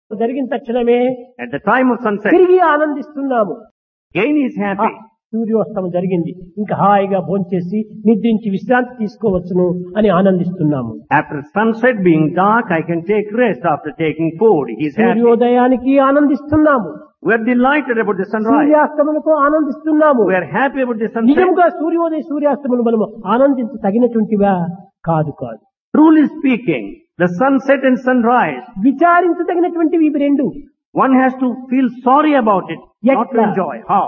జరిగిన తక్షణమే At the time of sunset, తిరిగి ఆనందిస్తున్నాము. again he is happy. సూర్యోస్తమం జరిగింది, ఇంకా హాయిగా భోంచేసి నిద్రించి విశ్రాంతి తీసుకోవచ్చును అని ఆనందిస్తున్నాము. After sunset being dark, I can take rest after taking food. He is happy. సూర్యోదయానికి ఆనందిస్తున్నాము, We are delighted about the sunrise. సూర్యాస్తములకు ఆనందిస్తున్నాము. We are happy about the sunset. నిజంగా సూర్యోదయ సూర్యాస్తములు మనము ఆనందించ తగినటువంటివా? కాదు కాదు. Truly speaking, the sunset and sunrise, విచారించదగినటువంటివి ఇవి రెండు. one has to feel sorry about it, not to Yet- enjoy. How?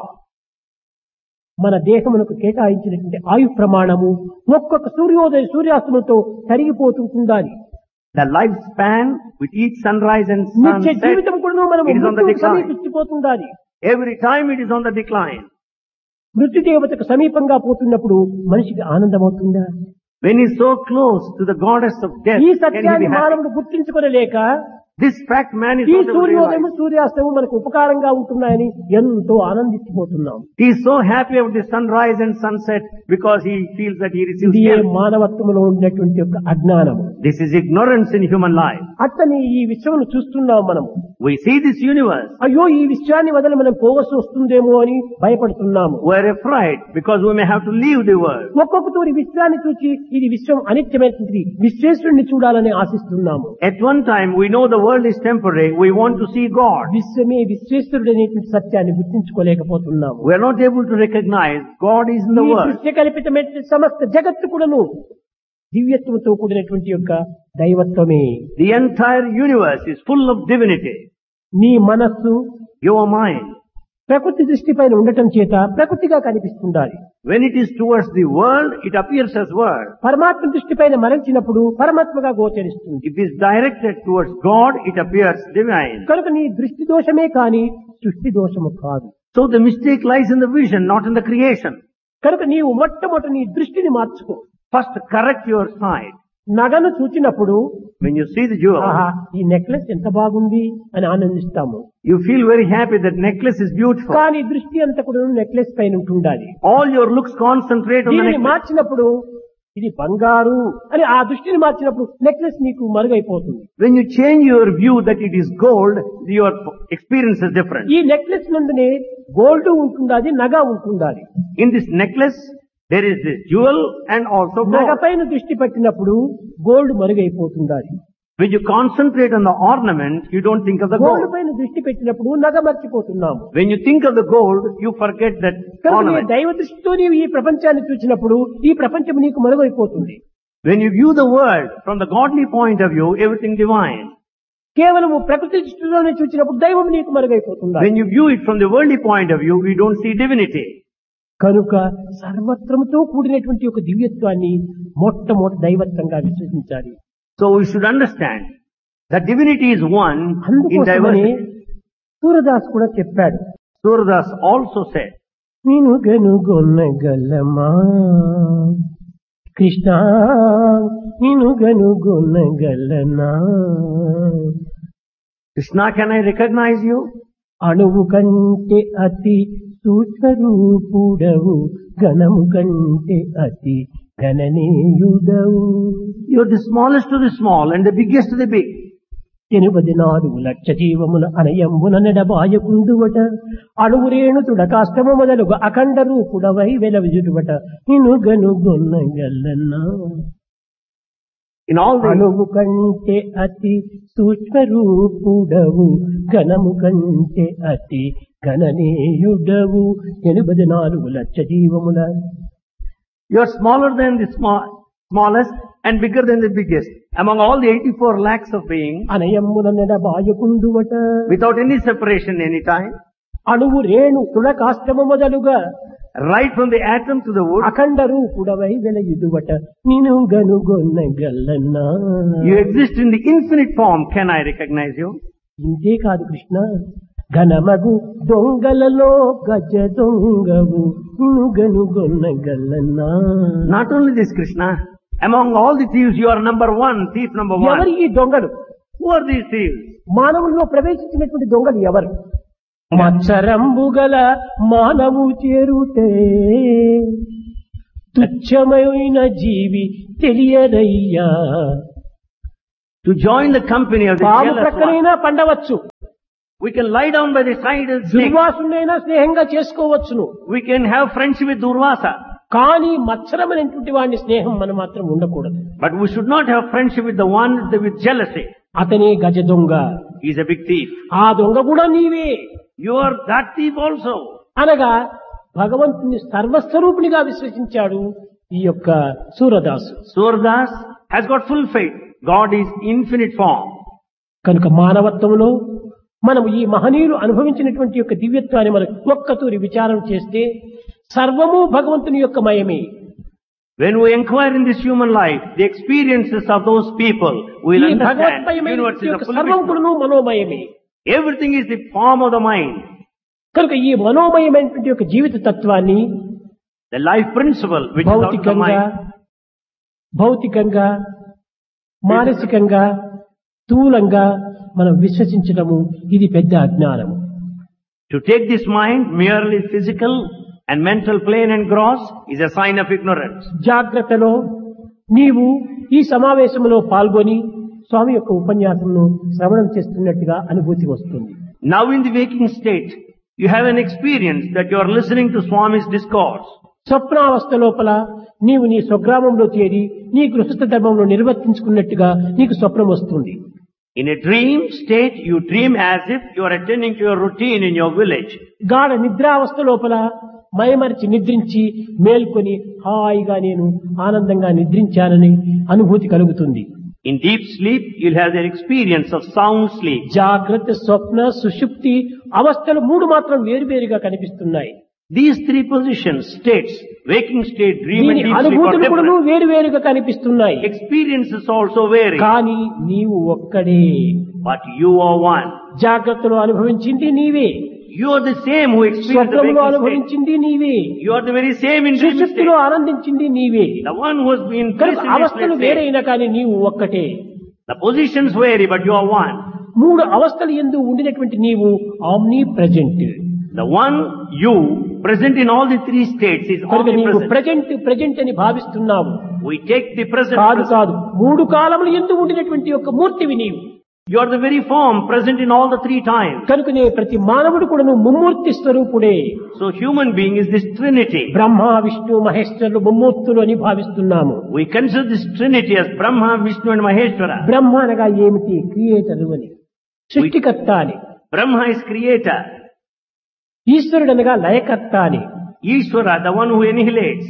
మన దేహమునకు కేటాయించినటువంటి ఆయు ప్రమాణము ఒక్కొక్క సూర్యోదయ సూర్యాస్తములతో తరిగిపోతుండాలి. The lifespan with each sunrise and నిత్య sunset, జీవితం కూడా మనం it is on the మృత్యువుకు decline. సమీపించిపోతుండాలి. Every time it is on the decline. మృత్యు దేవతకు సమీపంగా పోతున్నప్పుడు మనిషికి ఆనందమవుతుందా? When he is so close to the goddess of death, ఈ can he సత్యాన్ని be happy? మానవుడు గుర్తించుకోలేక This fact man is ఈ not able to సూర్యోదయం realize. సూర్యాస్తమం మనకు ఉపకారంగా ఉంటున్నాయని ఎంతో ఆనందించిపోతున్నాం. He is so happy about the sunrise and sunset because he feels that he receives ఇది help. మానవత్వంలో ఉన్నటువంటి యొక్క అజ్ఞానము. This is ignorance in human life. అతని ఈ విశ్వమును చూస్తున్నాం మనము. We see this universe. అయ్యో ఈ విశ్వాన్ని వదిలి మనం పోవలసి వస్తుందేమో అని భయపడుతున్నాము. We are afraid because we may have to leave the world. ఒక్కొక్క తూరి విశ్వాన్ని చూచి ఇది విశ్వం అనిత్యమైనది, విశ్వేశ్వరుణ్ణి చూడాలని ఆశిస్తున్నాము. At one time we know the world is temporary. We want to see God. విశ్వమే విశ్వేశ్వరుడు అనేటువంటి సత్యాన్ని గుర్తించుకోలేకపోతున్నాము. We are not able to recognize God is in the ఈ world. దృశ్య కల్పితమైన సమస్త జగత్తు కూడాను దివ్యత్వంతో కూడినటువంటి యొక్క దైవత్వమే. The entire universe is full of divinity. నీ మనస్సు Your mind, ప్రకృతి దృష్టిపైన ఉండటం చేత ప్రకృతిగా కనిపిస్తుండాలి. when it is towards the world, it appears as world. పరమాత్మ దృష్టిపైన మరల్చినప్పుడు పరమాత్మగా గోచరిస్తుంది. If it is directed towards God, it appears divine. కనుక నీ దృష్టి దోషమే కాని సృష్టి దోషము కాదు. So the mistake lies in the vision, not in the creation. కనుక నీవు మొట్టమొదటి నీ దృష్టిని మార్చుకో. First correct your sight. నగను చూచినప్పుడు When you see the jewel, ఆహా ఈ నెక్లెస్ ఎంత బాగుంది అని ఆనందిస్తాము. you feel very happy that necklace is beautiful. కానీ దృష్టి అంతా కూడా నెక్లెస్ పైన ఉంటుండాలి. All your looks concentrate on the దీనిని necklace. మార్చినప్పుడు ఇది బంగారు అని ఆ దృష్టిని మార్చినప్పుడు నెక్లెస్ నీకు మరుగైపోతుంది. When you change your view that it is gold, your experience is different. ఈ నెక్లెస్ నందునే గోల్డ్ ఉంటుండాలి, నగ ఉంటుండాలి. In this necklace, there is this jewel and also నగ gold. పైన దృష్టి పెట్టినప్పుడు gold మరుగైపోతుండాలి. When you concentrate on the ornament, you don't think of the gold gold. పైన దృష్టి పెట్టినప్పుడు నగ మర్చిపోతున్నాము. When you think of the gold, you forget that కనుక నీ ornament. దైవ దృష్టితో నీవు ఈ ప్రపంచాన్ని చూసినప్పుడు ఈ ప్రపంచం నీకు మరుగైపోతుంది. When you view the world from the godly point of view, everything divine. కేవలము ప్రకృతి దృష్టిలోనే చూసినప్పుడు దైవం నీకు మరుగైపోతుంది. When you view it from the worldly point of view, we don't see divinity. కనుక సర్వత్రముతో కూడినటువంటి ఒక దివ్యత్వాన్ని మొట్టమొదటి దైవత్వంగా విశ్వసించాలి. So we should understand that divinity is one in అందుకోసమని diversity. సూరదాస్ కూడా చెప్పాడు, Surdas also said, నేను గనుగొనగలమా కృష్ణ, నేను గనుగొనగలనా, Krishna, can I recognize you? అణువు కంటే అతి సూక్ష్మరూపుడవు, ఘనము కంటే అతి గణనీయుడవు, You're the smallest to the small and the biggest to the big. 84,00,000 జీవముల అనయంబున నెడబాయకుందువట, అణువురేణుతుడ కాష్టము మొదలుగు అఖండ రూపుడవై వెలవిజుడువట, నిన్ను గనుగొనగలనా. In all the అణువు కంటే అతి సూక్ష్మ రూపుడవు, ఘనము కంటే అతి గణనీయుడవు, 84,00,000 జీవముల. you're smaller than the smallest and bigger than the biggest. Among all the 84 lakhs of beings, అనయమ్మున నెడబాయకుందువట, without any separation any time, అణువు రేణు తుడకాష్టము మొదలుగా right from the atom to the wood, అఖండ రూపుడవై వెలయుదువట, నిన్ను గనుగొనగలనా. you exist in the infinite form. Can I recognize you? ఇంతే కాదు కృష్ణ, ఘనమగు దొంగలలో గజ దొంగవు, నిన్ను గనుగొనగలనా. Not only this, Krishna, among all the thieves, you are number one, thief number ఎవరు one. ఈ దొంగలు? Who are these thieves? మానవుల్లో ప్రవేశించినటువంటి దొంగలు ఎవరు? మత్సరంబు గల మానవు చేరుతే తుచ్చమైన జీవి తెలియదయ్యా. To join the company of the పాము jealous one. ప్రక్కనైనా పండవచ్చు, We can lie down by the side of snake. దుర్వాసునైనా స్నేహంగా చేసుకోవచ్చును. We can have friendship with Durvasa. కానీ మత్సరమైనటువంటి వాడిని స్నేహం మనం మాత్రం ఉండకూడదు. But we should not have friendship with the one with jealousy. అతనే గజ దొంగ. He is a big thief. ఆ దొంగ కూడా నీవే. You are that thief also. అనగా భగవంతుని సర్వస్వరూపునిగా విశ్వసించాడు ఈ యొక్క Surdas. Surdas has got full faith. God is infinite form. కనుక మానవత్వంలో మనం ఈ మహనీయులు అనుభవించినటువంటి యొక్క దివ్యత్వాన్ని మనం ఒక్కతూరి విచారం చేస్తే సర్వము భగవంతుని యొక్క మయమే. When we inquire in this human life, the experiences of those people, we will ఈ understand భగవత్మయమైన universe is యొక్క a full సర్వం vision. కూడాను మనోమయమే. Everything is the form of the mind. కనుక ఈ మనోమయమైనటువంటి యొక్క జీవిత తత్వాన్ని The life principle which is out of the mind. భౌతికంగా మానసికంగా స్థూలంగా మనం విశ్వసించడము ఇది పెద్ద అజ్ఞానము. To take this mind merely physical and mental plane and gross is a sign of ignorance. జాగ్రత్తలో నీవు ఈ సమావేశంలో పాల్గొని స్వామి యొక్క ఉపన్యాసంను శ్రవణం చేస్తున్నట్టుగా అనుభూతి వస్తుంది. Now in the waking state, you have an experience that you are listening to Swami's discourse. స్వప్నావస్థ లోపల నీవు నీ స్వగ్రామంలో చేరి నీ గృహస్థ ధర్మంలో నిర్వర్తించుకున్నట్టుగా నీకు స్వప్నం వస్తుంది. In a dream state, you dream as if you are attending to your routine in your village. గాఢ నిద్రావస్థ లోపల మైమరిచి నిద్రించి మేల్కొని హాయిగా నేను ఆనందంగా నిద్రించానని అనుభూతి కలుగుతుంది. In deep sleep, you'll have the experience of sound sleep. జాగ్రత్త, స్వప్న, సుషుప్తి అవస్థలు మూడు మాత్రం వేరువేరుగా కనిపిస్తున్నాయి. These three positions, states, waking state, dream and దీని deep sleep are అనుభూతులు కూడా different. వేరువేరుగా కనిపిస్తున్నాయి. Experiences also vary. కానీ నీవు ఒక్కడే. But you are one. జాగ్రత్తలో అనుభవించింది నీవే. You are the same who experienced the స్వప్నంలో waking state. అనుభవించింది నీవే. You are the very same in dream state. సుషుప్తిలో ఆనందించింది నీవే. The one who has been కనుక placed in this అవస్థలు place. వేరైనా కానీ నీవు ఒక్కటే. The positions vary, but you are one. మూడు అవస్థలు యందు ఉండినటువంటి నీవు omni present. The one you present in all the three states is కనుక నీవు omnipresent. ప్రెజెంట్ అని భావిస్తున్నావు. We take the present. కాదు కాదు, మూడు కాలములు యందు ఉండినటువంటి యొక్క మూర్తివి నీవు. You are the very form present in all the three times. కనుకనే ప్రతి మానవుడు కూడా ముమ్మూర్తి స్వరూపుడే. So human being is this trinity. బ్రహ్మ, విష్ణు, మహేశ్వరులు ముమ్మూర్తులు అని భావిస్తున్నాము. We consider this trinity as Brahma, Vishnu and Maheshwara. బ్రహ్మ అనగా ఏమిటి? క్రియేటర్ అని, సృష్టికర్త అని. Brahma is creator. ఈశ్వరుడు అనగా లయకర్త అని. Ishvara, the one who annihilates.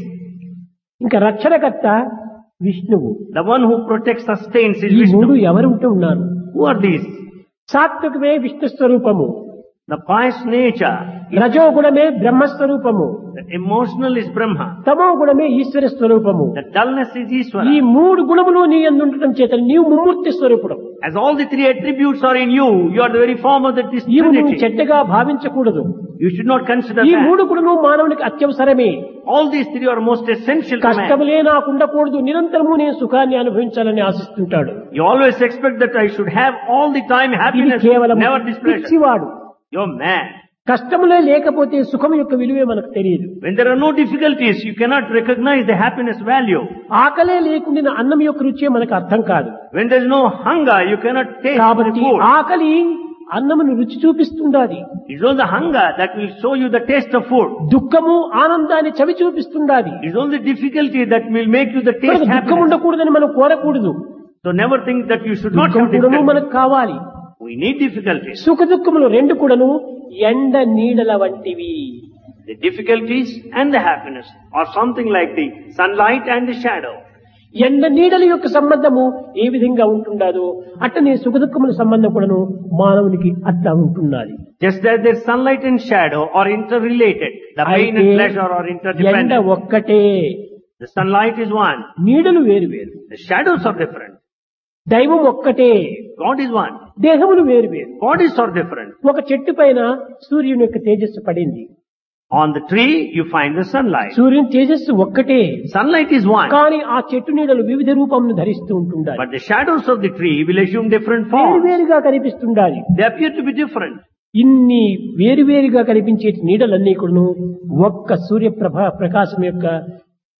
ఇంకా రక్షణకర్త విష్ణువు. The one who protects, sustains is ఈ మూడు Vishnu. ఎవరు ఉంటూ ఉన్నారు? Who are these? సాత్వికమే విష్ణు స్వరూపము, The pious nature. రజోగుణమే బ్రహ్మస్వరూపము, The emotional is Brahma. తమో గుణమే ఈశ్వర స్వరూపము. The dullness is ఈ Ishvara. మూడు గుణములు నీ యందు ఉండటం చేత నీవు ముమ్మూర్తి స్వరూపుడు. As all the three attributes are in you, you are the very form of this ఇవి నువ్వు trinity. చెడ్డగా భావించకూడదు. You should not consider ఈ that. మూడు గుణము మానవునికి అత్యవసరమే. All these three are most essential to man. కష్టములే నాకు ఉండకూడదు, నిరంతరము నేను సుఖాన్ని అనుభవించాలని ఆశిస్తుంటాడు. You always expect that I should have all the time ఇది happiness, కేవలం never displeasure. పిచ్చివాడు. You're mad. కష్టములే లేకపోతే సుఖం యొక్క విలువే మనకు తెలియదు. When there are no difficulties, you cannot recognize the happiness value. ఆకలే లేకుండా అన్నం యొక్క రుచే మనకు అర్థం కాదు. When there is no hunger, you cannot taste the కాబట్టి food. ఆకలి అన్నమును రుచి చూపిస్తుండాది. It's only the hunger that will show you the taste of food. దుఃఖము ఆనందాన్ని చవి చూపిస్తుండాది. It's only the difficulty that will make you the taste దుఃఖం happiness. ఉండకూడదని మనం కోరకూడదు. So never think that you should not దుఃఖం have కూడాను difficulties. మనకు కావాలి. We need difficulties. సుఖ దుఃఖములు రెండు కూడాను ఎండ నీడల వంటివి. The difficulties and the happiness are something like the sunlight and the shadow. ఎండ నీడల యొక్క సంబంధము ఏ విధంగా ఉంటుండదో అట్టనే సుఖ దుఃఖముల సంబంధం కూడాను మానవునికి అట్లా ఉంటున్నది. Just as their sunlight and shadow are interrelated, the pain and pleasure are ఎండ interdependent. ఒక్కటే, The sunlight is one, నీడలు వేరు వేరు. the shadows are different. దైవం ఒక్కటే, God is one, దేహములు వేరు వేరు. bodies are different. ఒక చెట్టు పైన సూర్యుని యొక్క తేజస్సు పడింది. On the tree, you find the sunlight. సూర్యుని తేజస్సు ఒక్కటే, Sunlight is one, కానీ ఆ చెట్టు నీడలు వివిధ రూపంను ధరిస్తూ ఉంటుండాలి. but the shadows of the tree will assume different వేరు forms. వేరుగా కనిపిస్తుండాలి. They appear to be different. ఇన్ని వేరువేరుగా కనిపించే నీడలన్నీ కూడాను ఒక్క ప్రకాశం యొక్క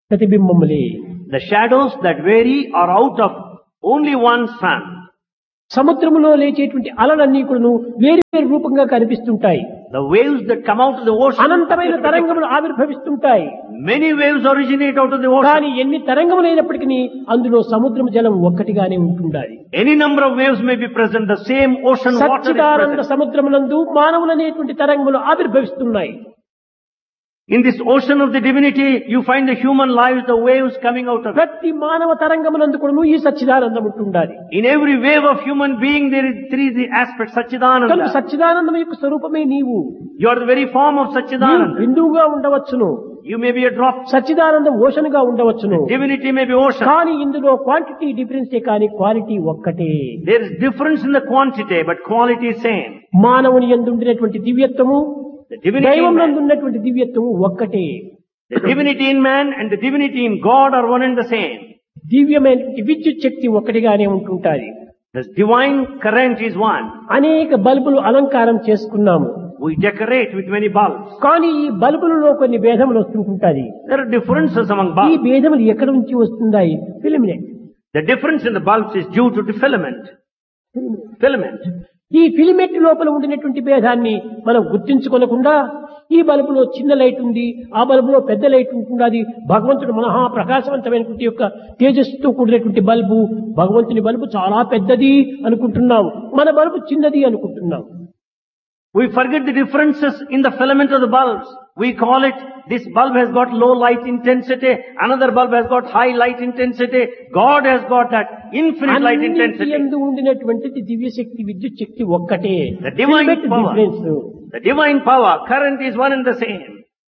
ప్రతిబింబములే. The shadows that vary are out of only one sun. సముద్రములో లేచేటువంటి అలలన్నీ కూడాను వేరు వేరు రూపంగా కనిపిస్తుంటాయి. The waves that come out of the ocean, అనంతమైన తరంగములు ఆవిర్భవిస్తుంటాయి. many waves originate out of the ocean. కానీ ఎన్ని తరంగములైనప్పటికీ అందులో సముద్రం జలం ఒక్కటిగానే ఉంటుండాలి. Any number of waves may be present, the same ocean water is Sachchidananda present. సముద్రమునందు మానవులనేటువంటి తరంగములు ఆవిర్భవిస్తున్నాయి. In this ocean of the divinity, you find the human lives, the waves coming out of it. ప్రతి మానవ తరంగమునందు కూడాను ఈ సచ్చిదానందం ఉంటుండాలి. In every wave of human being, there is three aspects, కనుక Satchidananda. సచ్చిదానందం యొక్క స్వరూపమే నీవు. You are the very form of నీవు Satchidananda. బిందువుగా ఉండవచ్చును, You may be a drop. సచ్చిదానందం ocean గా ఉండవచ్చును. Divinity may be ocean. కానీ ఇందులో క్వాంటిటీ డిఫరెన్సే కానీ క్వాలిటీ ఒక్కటే. There is difference in the quantity, but quality is same. మానవుని యందు ఉండినటువంటి దివ్యత్వము The divinity in దైవం man, నందు ఉన్నటువంటి దివ్యత్వము ఒక్కటే. the divinity in man and the divinity in God are one and the same. దివ్యమైనటువంటి విద్యుత్ శక్తి ఒక్కటిగానే ఉంటుంటాయి. The divine current is one. అనేక బల్బులు అలంకారం చేసుకున్నాము. We decorate with many bulbs. కానీ ఈ బల్బులలో కొన్ని భేదములు వస్తుంటాయి. There are differences among ఈ bulbs. భేదములు ఎక్కడ నుంచి వస్తున్నాయి? Filament. The difference in the bulbs is due to the filament. Filament. ఈ ఫిలమెంట్ లోపల ఉండినటువంటి భేదాన్ని మనం గుర్తించుకోనకుండా ఈ బల్బులో చిన్న లైట్ ఉంది, ఆ బల్బులో పెద్ద లైట్ ఉంటుంది, భగవంతుడు మహా ప్రకాశవంతమైనటువంటి యొక్క తేజస్సుతో కూడినటువంటి బల్బు, భగవంతుని బల్బు చాలా పెద్దది అనుకుంటున్నాం, మన బల్బు చిన్నది అనుకుంటున్నాం. We forget the differences in the filament of the bulbs. We call it, this bulb has got low light intensity, another bulb has got high light intensity, God has got that infinite light అన్నింటి intensity. యందు ఉండినటువంటిది దివ్య శక్తి, విద్యుత్ శక్తి ఒక్కటే. The divine Filament power. difference. The divine power, current is one and the same.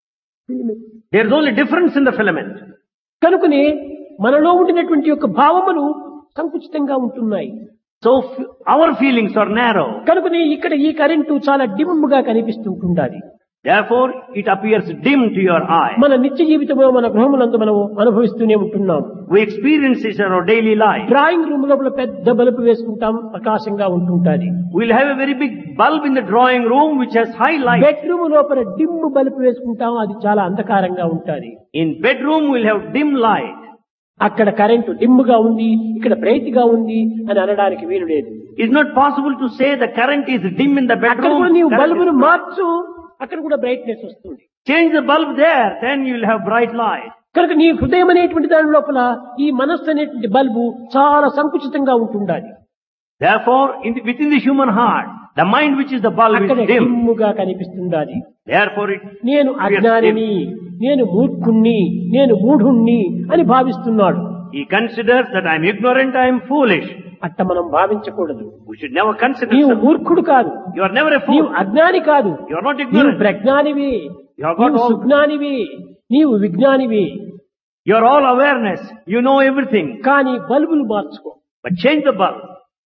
There is only difference in the filament. కనుకనే మనలో ఉండినటువంటి యొక్క భావములు సంకుచితంగా ఉంటున్నాయి. So our feelings are narrow. కనుకనే ఇక్కడ ఈ కరెంటు చాలా డిమ్ గా కనిపిస్తుంటుండాలి. Therefore, it appears dim to your eye. మన నిత్య జీవితంలో మన గృహములందు మనం అనుభవిస్తూనే ఉంటున్నాం. We experience it in our daily life. Drawing room లోపల పెద్ద బల్బు వేసుకుంటాం, ప్రకాశంగా ఉంటుంటాది. We'll have a very big bulb in the drawing room which has high light. Bedroom లోపల డిమ్ బల్బు వేసుకుంటాం, అది చాలా అంధకారంగా ఉంటుంది. In bedroom, we'll have dim light. అక్కడ current dim గా ఉంది, ఇక్కడ బ్రైట్ గా ఉంది అని అనడానికి వీలు లేదు. It's not possible to say the current is dim in the అక్కడ కూడా bedroom. నీవు current బల్బును is bright. మార్చు, అక్కడ కూడా బ్రైట్నెస్ వస్తుంది. Change the bulb there, then you'll have bright light. కనుక నీ హృదయం అనేటువంటి దాని లోపల ఈ మనస్సు అనేటువంటి బల్బు చాలా సంకుచితంగా ఉంటుండాలి. Therefore, within the human heart, the mind which is the bulb అక్కడ is dim. డిమ్ముగా కనిపిస్తుండాలి. Therefore, నేను అజ్ఞానిని, నేను మూర్ఖుణ్ణి, నేను మూఢుణ్ణి అని భావిస్తున్నాడు. he considers that I am ignorant, I am foolish. అట్ట మనం భావించకూడదు. We should never consider నీవు so. మూర్ఖుడు కాదు, You are never a నీవు fool. అజ్ఞాని కాదు, You are not నీవు ignorant. ప్రజ్ఞానివి, You have got నీవు all. సుజ్ఞానివి, నీవు విజ్ఞానివి. You are all awareness. You know everything. కానీ బల్బులు మార్చుకో. But change the bulb.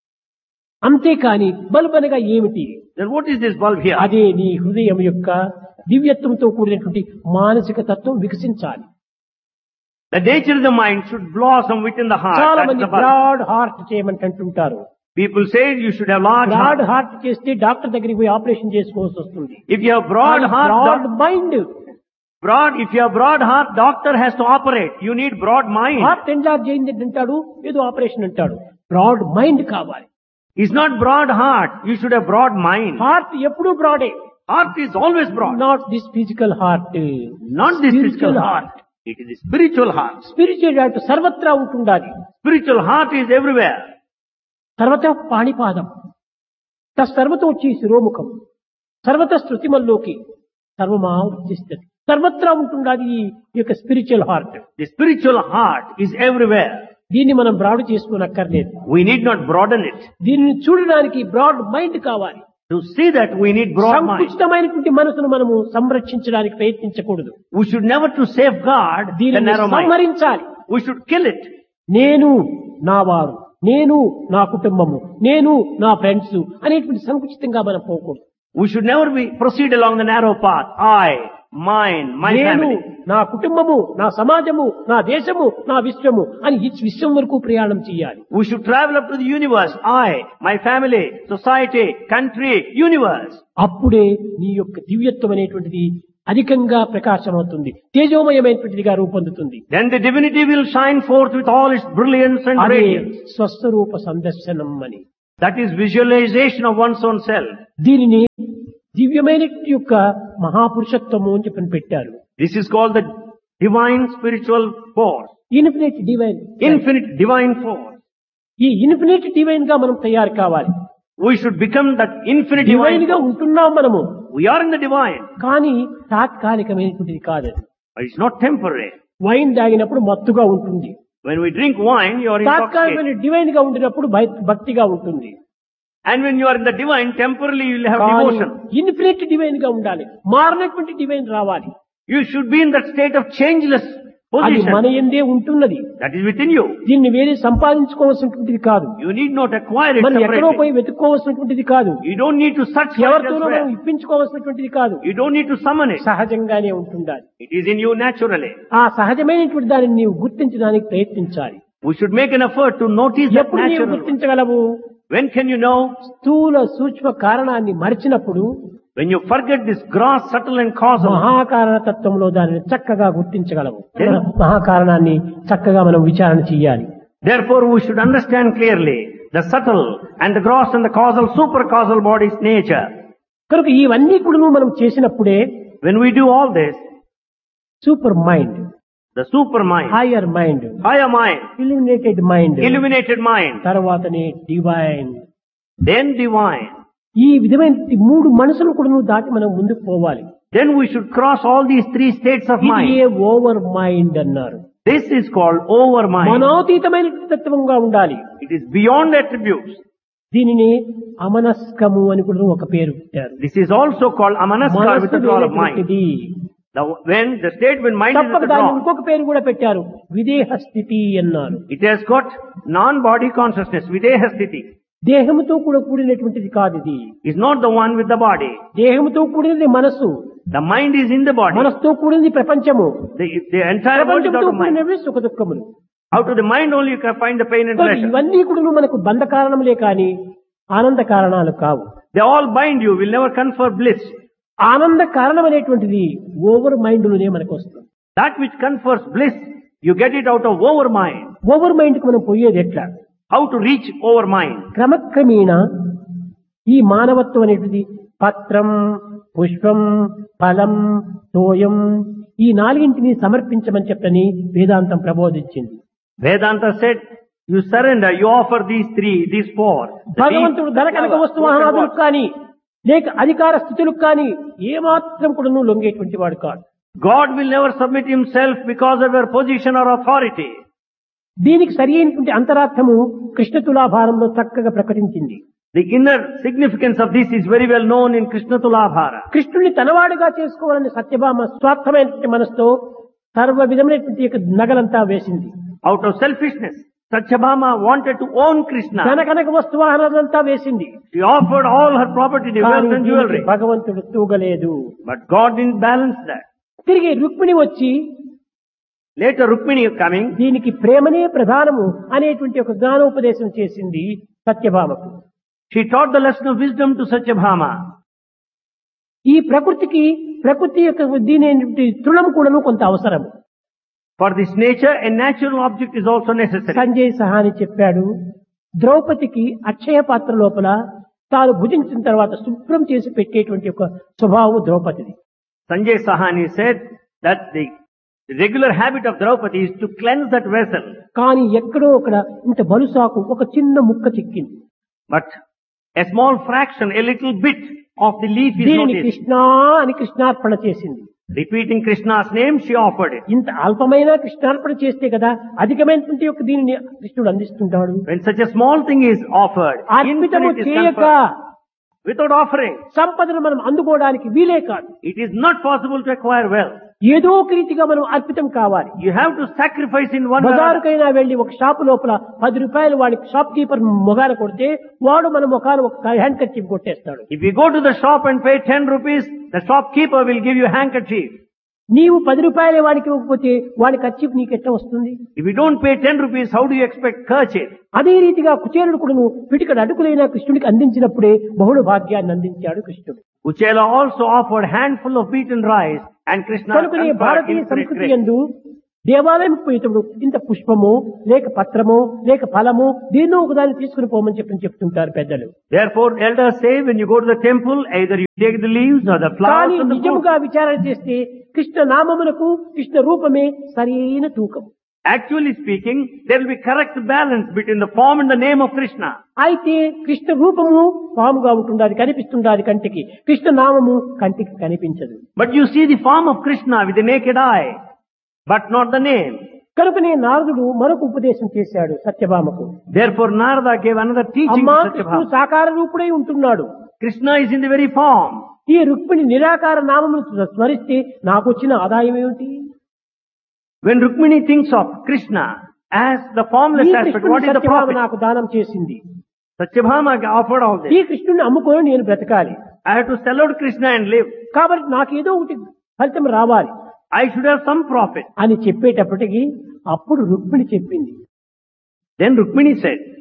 అంతేకాని బల్బ్ అనగా ఏమిటి? Then what is this bulb here? అదే నీ హృదయం యొక్క దివ్యత్వంతో కూడినటువంటి మానసిక తత్వం వికసించాలి. The nature of the mind should blossom within the heart. చాలా That's మంది the bulb. Broad heart చేయమంటుంటారు. People say you should have large broad heart. Heart చేస్తే డాక్టర్ దగ్గరికి పోయి ఆపరేషన్ చేసుకోవాల్సి వస్తుంది. If you have broad heart, broad mind, if you have broad heart, doctor has to operate. You need broad mind. Heart ఎంలార్జ్ అయింది అంటాడు, ఏదో operation అంటాడు. Broad mind కావాలి. It's not broad heart. You should have broad mind. Heart ఎప్పుడూ బ్రాడే. Heart is always broad. Not this physical heart, Not this physical heart. It is the spiritual heart. Spiritual heart సర్వత్రా ఉంటుండాలి. Spiritual heart is everywhere. సర్వత పాణిపాదం, సర్వతో వచ్చి శిరోముఖం, సర్వత శృతిమల్లోకి సర్వమా ఉచ్చిస్తుంది. సర్వత్రా ఉంటుండాలి ఈ యొక్క spiritual heart. The spiritual heart is everywhere. దీన్ని మనం broad చేసుకోనక్కర్లేదు. We need not broaden it. దీనిని చూడడానికి బ్రాడ్ మైండ్ కావాలి. To see that, we need broad mind. సంకుచితమైనటువంటి మనసును మనము సంరక్షించడానికి ప్రయత్నించకూడదు. We should never to safeguard the దీనిని narrow mind. సంహరించాలి. We should kill it. నేను నా వారు, నేను నా కుటుంబము, నేను నా ఫ్రెండ్స్ అనేటువంటి సంకుచితంగా మనం పోకూడదు. We should never proceed along the narrow path. I, mine, my నేను family. నా కుటుంబము, నా సమాజము, నా దేశము, నా విశ్వము అని ఈ విశ్వం వరకు ప్రయాణం చేయాలి. We should travel up to the universe. I, my family, society, country, universe. అప్పుడే నీ యొక్క దివ్యత్వం అనేటువంటిది అధికంగా ప్రకాశమవుతుంది, తేజోమయమైనటువంటిదిగా రూపొందుతుంది. Then the divinity will shine forth with all its brilliance and అదే radiance. స్వస్వరూప సందర్శనం అని. That is visualization of one's own self. దీనిని దివ్యమైన యొక్క మహాపురుషత్వము అని చెప్పని పెట్టారు. This is called the divine spiritual force. Infinite divine. Infinite divine force. ఈ ఇన్ఫినిట్ డివైన్ గా మనం తయారు కావాలి. We should become that infinite divine divine గా force. ఉంటున్నాం మనము. We are in the divine. కానీ తాత్కాలికమైనటువంటిది కాదు. But it's not temporary. Wine తాగినప్పుడు మత్తుగా ఉంటుంది. When we drink wine, you are intoxicated. తాత్కాలికమైన డివైన్ గా ఉండినప్పుడు భక్తిగా ఉంటుంది. And when you are in the divine, temporarily you will have devotion. Infinite divine గా ఉండాలి. మారినటువంటి డివైన్ రావాలి. You should be in that state of changeless అది మన position. యందే ఉంటున్నది. That is within you. దీన్ని వేరే సంపాదించుకోవాల్సినటువంటిది కాదు. You need not acquire it మనం ఎక్కడో separately. పోయి వెతుక్కోవాల్సినటువంటిది కాదు. You don't need to search for it ఎవరితోనో మనం elsewhere. ఇప్పించుకోవాల్సినటువంటిది కాదు. You don't need to summon it. సహజంగానే ఉంటుండాలి. It is in you naturally. ఆ సహజమైనటువంటి దానిని నీవు గుర్తించడానికి ప్రయత్నించాలి. We should make an effort to notice that ఎప్పుడు నీవు natural. గుర్తించగలవు? When can you know? స్థూల సూక్ష్మ కారణాన్ని మరిచినప్పుడు When you forget this gross, subtle and causal. మహాకారణ తత్వంలో దానిని చక్కగా గుర్తించగలవు. మహాకారణాన్ని చక్కగా మనం విచారణ చెయ్యాలి. Therefore, we should understand clearly the subtle and the gross and the causal, super causal body's nature. కనుక ఇవన్నీ కూడా మనం చేసినప్పుడే When we do all this, super mind, the super mind, hire mind, higher mind, illuminated mind, illuminated mind, తర్వాతనే divine, then divine. ఈ విధమైన మూడు మనసులు కూడా దాటి మనం ముందుకు పోవాలి. Then we should cross all these three states of ఇది mind. ఓవర్ మైండ్ అన్నారు. This is called over mind. మనోతీతమైన తత్వంగా ఉండాలి. It is beyond attributes. దీనిని అమనస్కము అని కూడా ఒక పేరు పెట్టారు. This is also called amanaskar, మనస్సు withdrawal of mind. లేనటువంటిది. When the state when mind is తప్పక దాన్ని withdrawn, ఇంకొక పేరు కూడా పెట్టారు, విదేహ స్థితి అన్నారు. it has got non-body consciousness, videha sthiti. దేహముతో కూడా కూడినటువంటిది కాదు ఇది. Is not the one with the body. దేహముతో కూడినది మనస్సు, The mind is in the body. మనస్సుతో కూడినది ప్రపంచము, The entire world is out ప్రపంచంతో of mind. కూడినవి సుఖ దుఃఖములు. Out of the mind only you can find the pain and pleasure. ఇవన్నీ కూడా మనకు బంధ కారణములే కాని ఆనంద కారణాలు కావు. They all bind you, will never confer bliss. ఆనంద కారణం అనేటువంటిది ఓవర్ మైండ్ లోనే మనకు వస్తుంది. That which confers bliss, you get it out of over mind. Over mind కి మనం పోయేది ఎట్లా? How to reach over mind? క్రమక్రమేణ ఈ మానవత్వం అనేటిది పత్రం, పుష్పం, ఫలం, తోయం ఈ నాలుగింటిని సమర్పించమని చెప్పని వేదాంతం ప్రబోధించింది. Vedanta said, you surrender, you offer these three, these four. భగవంతుడు ధన కనక వస్తు వాహనాదులకు కానీ లేక అధికార స్థితులకు కానీ ఏమాత్రం కూడా నువ్వు లొంగేటువంటి వాడు కాదు. God will never submit himself because of your position or authority. దీనికి సరి అయినటువంటి అంతరార్థము కృష్ణ తులాభారంలో చక్కగా ప్రకటించింది. The inner significance of this is very well known in Krishna Tulabhara. కృష్ణుని తనవాడుగా చేసుకోవాలని సత్యభామ స్వార్థమైనటువంటి మనసుతో సర్వ విధమైనటువంటి యొక్క నగలంతా వేసింది. Out of selfishness, Satyabhama wanted to own Krishna. ధన కనక వస్తు వాహనాలంతా వేసింది. She offered all her property, కానీ wealth and jewelry. దీనికి భగవంతుడు తూగలేదు. But God didn't balance that. తిరిగి రుక్మిణి వచ్చి Later Rukmini coming, దీనికి ప్రేమనే ప్రధానము అనేటువంటి ఒక జ్ఞానోపదేశం చేసింది సత్యభామకు. she taught the lesson of wisdom to Satyabhama. ఈ ప్రకృతి యొక్క దీని తృణం కూడాను కొంత అవసరం. For this nature, a natural object is also necessary. Sanjay Sahani చెప్పాడు, ద్రౌపదికి అక్షయ పాత్ర లోపల తాను భుజించిన తర్వాత శుభ్రం చేసి పెట్టేటువంటి ఒక స్వభావం ద్రౌపదిది. Sanjay Sahani said that the regular habit of Draupadi is to cleanse that vessel. కానీ ఎక్కడో అక్కడ ఇంత బలుసాకు ఒక చిన్న ముక్క చిక్కింది. But a small fraction, a little bit of the leaf is దీనిని noticed. కృష్ణ అని కృష్ణార్పణ చేసింది. Repeating Krishna's name, she offered it. ఇంత అల్పమైన కృష్ణార్పణ చేస్తే కదా అధికమైనటువంటి యొక్క దీనిని కృష్ణుడు అందిస్తుంటాడు. When such a small thing is offered, అర్పితము infinite is చేయక conferred. Without offering, సంపదను మనం అందుకోవడానికి వీలే కాదు. it is not possible to acquire wealth. ఏదో ఒక రీతిగా మనం అర్పితం కావాలి. You have to sacrifice in one way. బజారుకైనా వెళ్లి ఒక షాపు లోపల 10 రూపాయలు వాడికి షాప్ కీపర్ మొగాన కొడితే వాడు మన ముఖాన్ని ఒక hand kerchief కొట్టేస్తాడు. If you go to the shop and pay 10 rupees, the shopkeeper will give you handkerchief. నీవు 10 రూపాయలే వాడికి ఇవ్వకపోతే వాడి కర్చీఫ్ నీకు ఎట్లా వస్తుంది? If you don't pay 10 rupees, how do you expect kerchief? అదే రీతిగా కుచేలుడు కూడా పిటికడు అడుగులైన కృష్ణుడికి అందించినప్పుడే బహుళ భాగ్యాన్ని అందించాడు కృష్ణుడు. Uchela also offered handful of beaten rice and Krishna కనుకనే conferred భారతీయ infinite సంస్కృతి grace. యందు దేవాలయం పోయేటప్పుడు ఇంత పుష్పము లేక పత్రము లేక ఫలము దీన్నో ఒకదాన్ని తీసుకుని పోమని చెప్తుంటారు పెద్దలు. Therefore, elders say when you go to the temple, either you take the leaves or the flowers కానీ or the fruit. నిజముగా విచారణ చేస్తే కృష్ణ నామమునకు కృష్ణ రూపమే సరైన తూకం. Actually speaking, there will be correct balance between the form and the name of Krishna. అయితే కృష్ణ రూపము పాముగా ఉంటుండాలి, కనిపిస్తుండాలి కంటికి. కృష్ణ నామము కంటికి కనిపించదు. But you see the form of Krishna with the naked eye, but not the name. కనుకనే నారదుడు మరొక ఉపదేశం చేశాడు సత్యభామకు. Therefore, Narada gave another teaching అమ్మా, to కృష్ణుడు Satyabhama. సాకార రూపుడై ఉంటున్నాడు. Krishna is in the very form. ఈ రుక్మిణి నిరాకార నామమును స్మరిస్తే నాకు వచ్చిన ఆదాయం ఏమిటి? When Rukmini thinks of Krishna as the formless ఈ aspect, కృష్ణుని what is the Satyabhama profit? నాకు దానం చేసింది. Satyabhama offered all ఈ this. కృష్ణుని అమ్ముకొని నేను బ్రతకాలి. I have to sell out Krishna and live. కాబట్టి నాకేదో ఒకటి ఫలితం రావాలి I should have some profit. అని చెప్పేటప్పటికి అప్పుడు రుక్మిణి చెప్పింది, Then Rukmini said,